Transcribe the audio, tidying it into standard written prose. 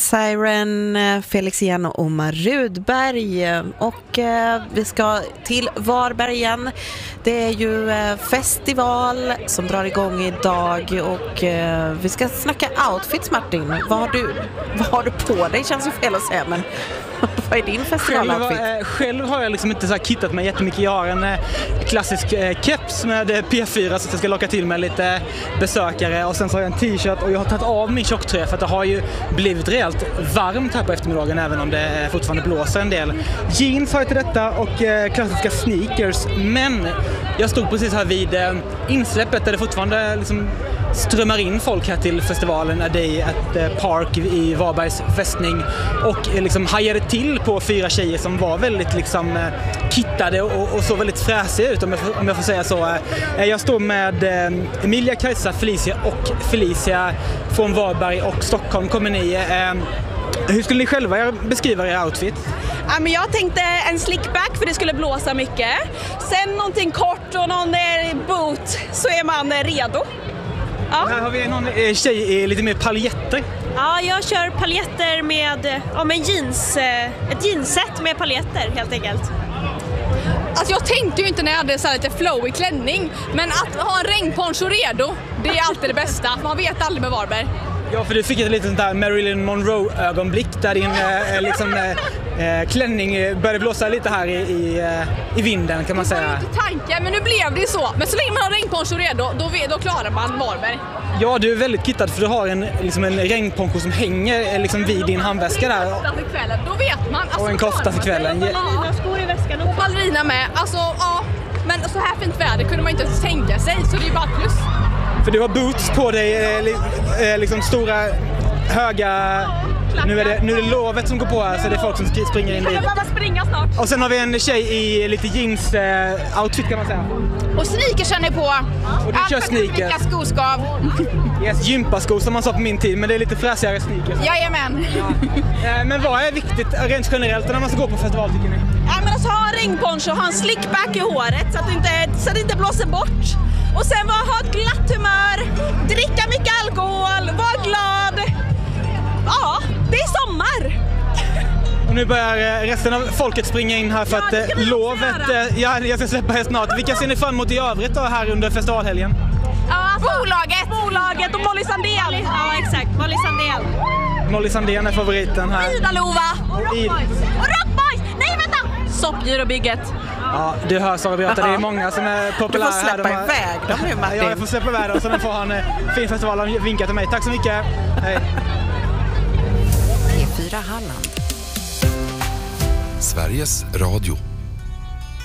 Siren, Felix igen och Omar Rudberg. Och vi ska till Varberg igen. Det är ju festival som drar igång idag och vi ska snacka outfits, Martin. Vad har du på dig? Känns ju fel att säga, men vad är din festivaloutfit? Själv har jag liksom inte så här kittat mig jättemycket. Jag har en klassisk keps med P4 så att jag ska locka till mig lite besökare. Och sen så har jag en t-shirt och jag har tagit av min tjocktröja för att det har ju blivit rejält varmt här på eftermiddagen även om det fortfarande blåser en del. Jeans har jag till detta och klassiska sneakers. Men jag stod precis här vid insläppet där det fortfarande liksom strömmar in folk här till festivalen. Det är ett park i Varbergs fästning och liksom hajade till på 4 tjejer som var väldigt liksom kittade och så väldigt fräsiga ut om jag får säga så. Jag står med Emilia, Kajsa, Felicia från Varberg och Stockholm kommer ni. Hur skulle ni själva beskriva er outfit? Ja, men jag tänkte en slickback för det skulle blåsa mycket. Sen någonting kort och någon boot så är man redo. Ja. Här har vi någon tjej i lite mer paljetter. Ja, jag kör paljetter med ett jeansset med paljetter helt enkelt. Alltså jag tänkte ju inte när jag hade så här lite flowy klänning, men att ha en regnponcho redo, det är alltid det bästa. Man vet aldrig med Varberg. Ja, för du fick ett litet sånt där Marilyn Monroe-ögonblick där din klänning började blåsa lite här i vinden kan man säga. Det var inte tanken, men nu blev det så. Men så länge man har regnponcho redo, då klarar man Varberg. Ja, du är väldigt kittad för du har en regnponcho som hänger liksom vid din handväska där. Då vet man. Alltså, och en kofta för kvällen. Skor i väskan och ballerina med. Alltså, ja. Men så här fint väder kunde man inte ens tänka sig, så det är bara plus. För du har boots på dig, liksom stora, höga... Nu är det lovet som går på här så det är folk som springer in dit. Jag behöver springa snart. Och sen har vi en tjej i lite jeans outfit kan man säga. Och sneakers känner på. Och du kör sneakers. Skoskav. Yes, gympaskor som man sa på min tid, men det är lite fräsigare sneakers. Jajamän. Ja. Men vad är viktigt rent generellt när man ska gå på festival tycker ni? Ja, men alltså ha en regnponcho, ha en slickback i håret så att det inte blåser bort. Och sen ha ett glatt humör, dricka mycket alkohol, vara glad. Ja, det är sommar. Och nu börjar resten av folket springa in här för att lovet... jag ska släppa här snart. Vilka ser ni fram emot i övrigt då här under festivalhelgen? Ja, Bolaget och Molly Sandén. Ja, exakt. Molly Sandén. Molly Sandén är favoriten här. Ida-Lova. Och Rockboys. Nej, vänta. Soppgyrobygget. Ja, du hör Sara Beata, det är många som är populära här. Du får släppa iväg dem nu, Martin. Ja, jag får släppa iväg dem så den får ha en fin festival och vinka till mig. Tack så mycket. Hej. P4 Halland. Sveriges Radio.